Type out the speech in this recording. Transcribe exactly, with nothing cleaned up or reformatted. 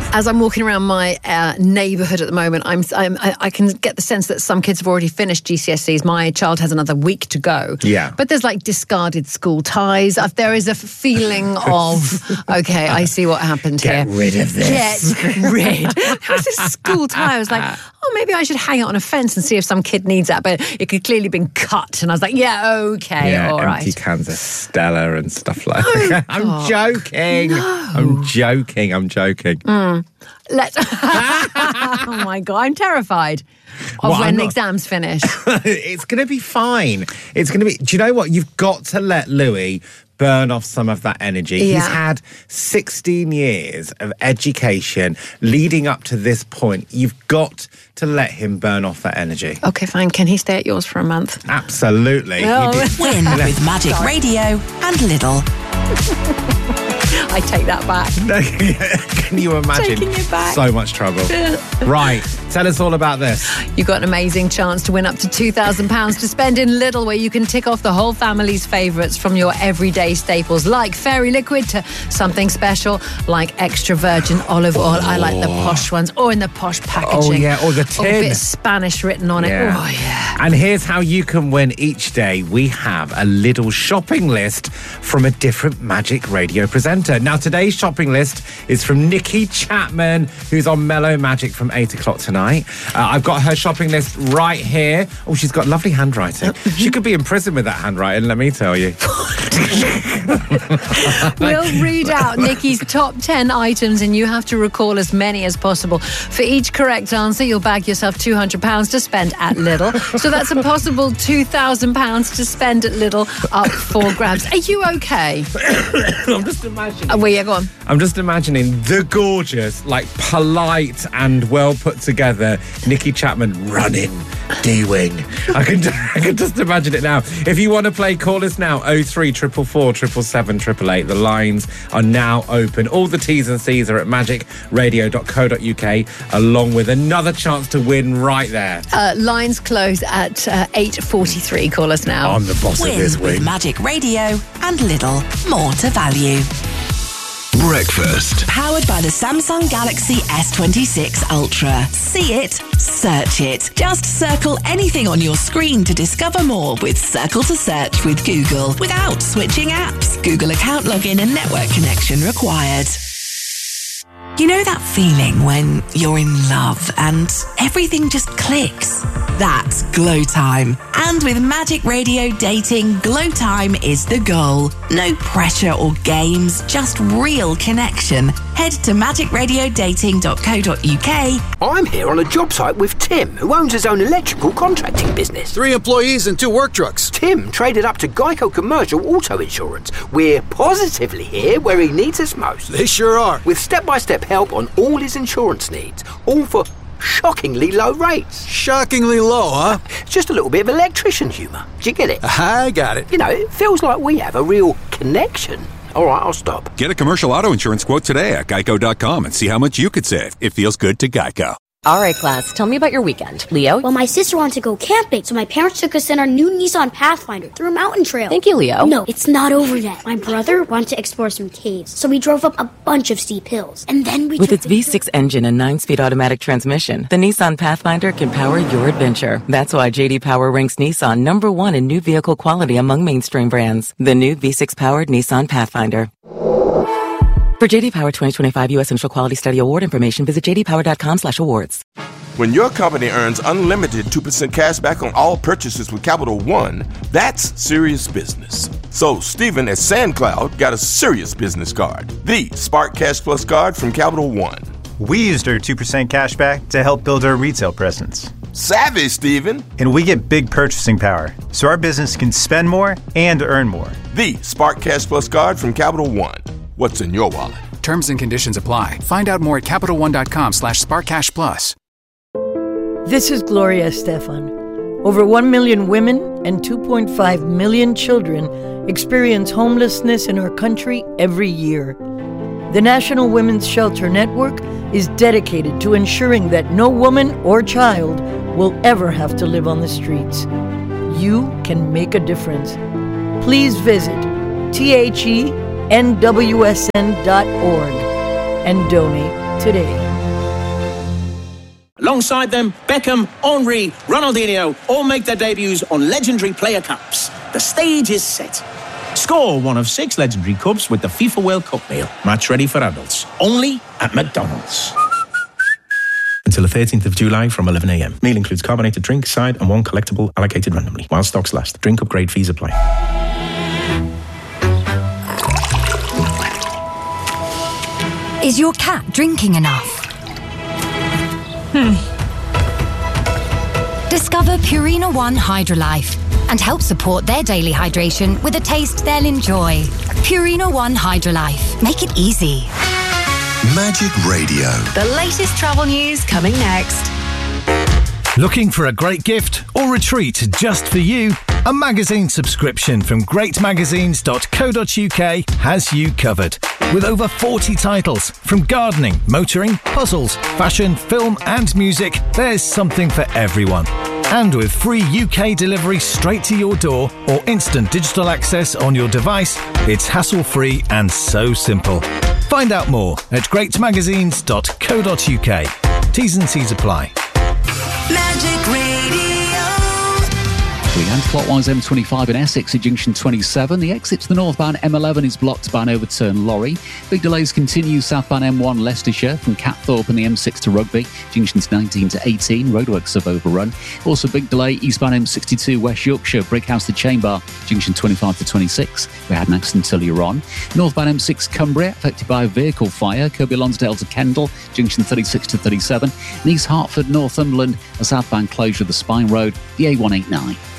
As I'm walking around my uh, neighbourhood at the moment, I'm, I'm I, I can get the sense that some kids have already finished G C S Es. My child has another week to go. Yeah. But there's like discarded school ties. There is a feeling of, okay, I see what happened Get here. rid of this. Get rid. There was this school tie. I was like, oh, maybe I should hang it on a fence and see if some kid needs that. But it could clearly been cut. And I was like, yeah, okay, Yeah, all empty right. cans of Stella and stuff like Oh, that. I'm God. joking. No. I'm joking. I'm joking. Mm. Let's. Oh my God, I'm terrified of Well, when I'm the not- exams finish. It's going to be fine. It's going to be. Do you know what? You've got to let Louis burn off some of that energy. Yeah. He's had sixteen years of education leading up to this point. You've got to let him burn off that energy. Okay, fine. Can he stay at yours for a month? Absolutely. Oh. He did- Win with Magic Radio and Lidl. I take that back. Can you imagine? Taking it back. So much trouble. Right. Tell us all about this. You've got an amazing chance to win up to two thousand pounds to spend in Lidl, where you can tick off the whole family's favourites, from your everyday staples like Fairy Liquid to something special like extra virgin olive oil. I like the posh ones, or in the posh packaging. Oh, yeah, or the Or a tin. bit of Spanish written on it. Yeah. Oh, yeah. And here's how you can win each day. We have a Lidl shopping list from a different Magic Radio presenter. Now, today's shopping list is from Nikki Chapman, who's on Mellow Magic from eight o'clock tonight. Uh, I've got her shopping list right here. Oh, she's got lovely handwriting. She could be in prison with that handwriting, let me tell you. We'll read out Nikki's top ten items, and you have to recall as many as possible. For each correct answer, you'll bag yourself two hundred pounds to spend at Lidl. So that's a possible two thousand pounds to spend at Lidl up for grabs. Are you okay? I'm just imagining. Oh, well, yeah, go on. I'm just imagining the gorgeous, like polite and well put together Nikki Chapman running D-Wing. I can I can just imagine it now. If you want to play, call us now oh three four four four, seven seven seven eight eight. The lines are now open. All the T's and C's are at magic radio dot co dot uk, along with another chance to win right there. Uh, lines close at uh, eight forty-three. Call us now. I'm the boss Win of this with wing. Magic Radio and Lidl. More to value. Breakfast. Powered by the Samsung Galaxy S twenty-six Ultra. See it, search it. Just circle anything on your screen to discover more with Circle to Search with Google without switching apps. Google account login and network connection required. You know that feeling when you're in love and everything just clicks? That's Glow Time. And with Magic Radio Dating, Glow Time is the goal. No pressure or games, just real connection. Head to magic radio dating dot co dot uk. I'm here on a job site with Tim, who owns his own electrical contracting business. Three employees and two work trucks. Tim traded up to Geico Commercial Auto Insurance. We're positively here where he needs us most. They sure are. With step-by-step help on all his insurance needs, all for shockingly low rates. Shockingly low, huh? It's just a little bit of electrician humour. Do you get it? I got it. You know, it feels like we have a real connection. All right, I'll stop. Get a commercial auto insurance quote today at geico dot com and see how much you could save. It feels good to Geico. All right, class, tell me about your weekend. Leo? Well, my sister wanted to go camping, so my parents took us in our new Nissan Pathfinder through a mountain trail. Thank you, Leo. No, it's not over yet. My brother wanted to explore some caves, so we drove up a bunch of steep hills. And then we With took its the V six engine and nine-speed automatic transmission, the Nissan Pathfinder can power your adventure. That's why J D Power ranks Nissan number one in new vehicle quality among mainstream brands. The new V six-powered Nissan Pathfinder. For J D Power twenty twenty-five U S Central Quality Study Award information, visit j d power dot com slash awards. When your company earns unlimited two percent cash back on all purchases with Capital One, that's serious business. So Stephen at SandCloud got a serious business card, the Spark Cash Plus card from Capital One. We used our two percent cash back to help build our retail presence. Savvy, Stephen. And we get big purchasing power, so our business can spend more and earn more. The Spark Cash Plus card from Capital One. What's in your wallet? Terms and conditions apply. Find out more at capital one dot com slash spark cash plus. This is Gloria Estefan. Over one million women and two point five million children experience homelessness in our country every year. The National Women's Shelter Network is dedicated to ensuring that no woman or child will ever have to live on the streets. You can make a difference. Please visit T H E N W S N dot org and donate today. Alongside them, Beckham, Henry, Ronaldinho all make their debuts on legendary player cups. The stage is set. Score one of six legendary cups with the FIFA World Cup meal. Match ready for adults. Only at McDonald's. Until the thirteenth of July from eleven a.m. Meal includes carbonated drink, side and one collectible allocated randomly. While stocks last. Drink upgrade fees apply. Is your cat drinking enough? Hmm. Discover Purina One Hydrolife and help support their daily hydration with a taste they'll enjoy. Purina One Hydrolife. Make it easy. Magic Radio. The latest travel news coming next. Looking for a great gift or retreat just for you? A magazine subscription from great magazines dot co dot uk has you covered. With over forty titles, from gardening, motoring, puzzles, fashion, film and music, there's something for everyone. And with free U K delivery straight to your door or instant digital access on your device, it's hassle-free and so simple. Find out more at great magazines dot co dot uk. T's and C's apply. Magic Radio. And clockwise M twenty-five in Essex at junction twenty-seven. The exit to the northbound M eleven is blocked by an overturned lorry. Big delays continue southbound M one Leicestershire from Catthorpe and the M six to Rugby, junctions nineteen to eighteen. Roadworks have overrun. Also big delay eastbound M sixty-two West Yorkshire, Brickhouse to Chamber, junction twenty-five to twenty-six. We had an accident earlier on. Northbound M six Cumbria affected by a vehicle fire. Kirby Lonsdale to Kendal, junction thirty-six to thirty-seven. And East Hertford, Northumberland, a southbound closure of the Spine Road, the A one eighty-nine.